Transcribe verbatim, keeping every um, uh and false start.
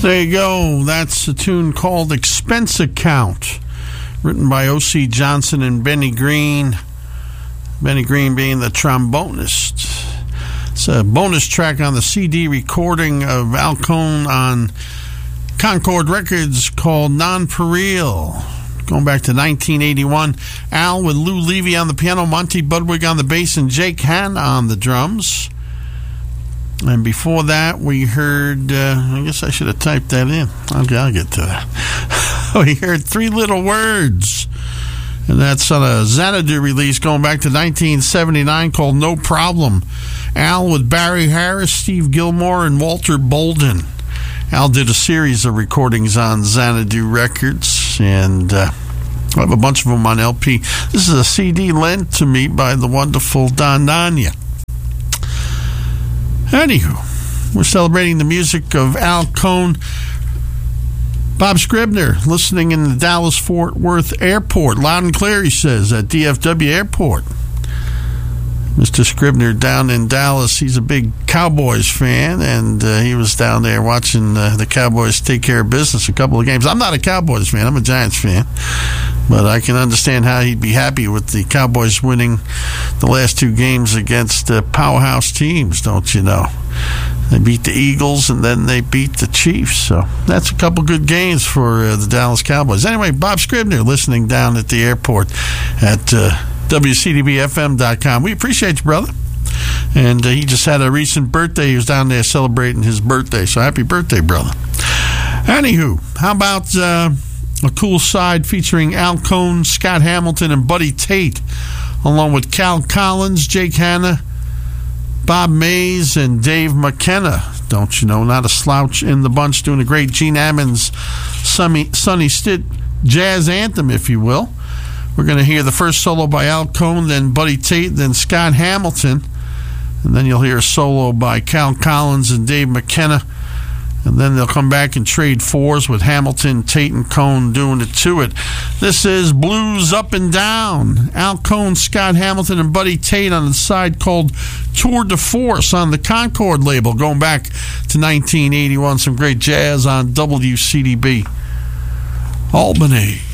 There you go. That's a tune called Expense Account, written by O C Johnson and Benny Green. Benny Green being the trombonist. It's a bonus track on the C D recording of Al Cohn on Concord Records called Nonpareil. Going back to nineteen eighty-one, Al with Lou Levy on the piano, Monty Budwig on the bass, and Jake Hanna on the drums. And before that, we heard, uh, I guess I should have typed that in. I'll, I'll get to that. We heard Three Little Words. And that's on a Xanadu release going back to nineteen seventy-nine called No Problem. Al with Barry Harris, Steve Gilmore, and Walter Bolden. Al did a series of recordings on Xanadu Records, and uh, I have a bunch of them on L P. This is a C D lent to me by the wonderful Don Nania. Anywho, we're celebrating the music of Al Cohn. Bob Scribner, listening in the Dallas-Fort Worth Airport. Loud and clear, he says, at D F W Airport. Mister Scribner down in Dallas, he's a big Cowboys fan, and uh, he was down there watching uh, the Cowboys take care of business a couple of games. I'm not a Cowboys fan, I'm a Giants fan, but I can understand how he'd be happy with the Cowboys winning the last two games against uh, powerhouse teams, don't you know? They beat the Eagles, and then they beat the Chiefs, so that's a couple good games for uh, the Dallas Cowboys. Anyway, Bob Scribner listening down at the airport at uh, W C D B F M dot com. We appreciate you, brother. And uh, he just had a recent birthday. He was down there celebrating his birthday. So happy birthday, brother. Anywho, how about uh, a cool side featuring Al Cohn, Scott Hamilton, and Buddy Tate, along with Cal Collins, Jake Hanna, Bob Mays, and Dave McKenna. Don't you know, not a slouch in the bunch, doing a great Gene Ammons Sunny, Sunny Stitt jazz anthem, if you will. We're going to hear the first solo by Al Cohn, then Buddy Tate, then Scott Hamilton, and then you'll hear a solo by Cal Collins and Dave McKenna, and then they'll come back and trade fours with Hamilton, Tate, and Cohn doing it to it. This is Blues Up and Down. Al Cohn, Scott Hamilton, and Buddy Tate on the side called Tour de Force on the Concord label, going back to nineteen eighty-one. Some great jazz on W C D B Albany.